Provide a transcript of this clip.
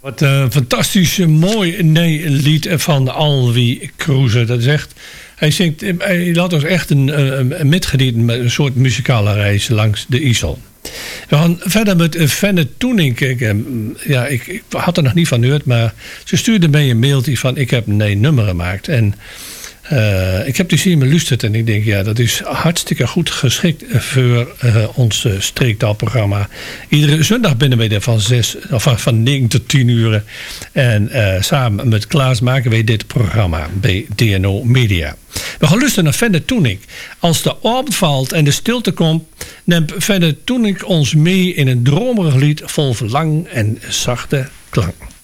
Wat een fantastisch mooi lied van Alwie Kroeze. Dat is echt, hij laat ons echt een metgenieten met een soort muzikale reis langs de IJssel. We gaan verder met Fenne Toenink. Ik had er nog niet van gehoord, maar ze stuurde mij een mailtje van ik heb een nummer gemaakt. En ik heb die zien beluisterd en ik denk, dat is hartstikke goed geschikt voor ons streektaalprogramma. Iedere zondag binnen wij er van 9 tot 10 uur. En samen met Klaas maken wij dit programma bij DNO Media. We gaan luisteren naar Fenne Toenink. Als de avond valt en de stilte komt, neemt Fenne Toenink ons mee in een dromerig lied vol verlang en zachte klank.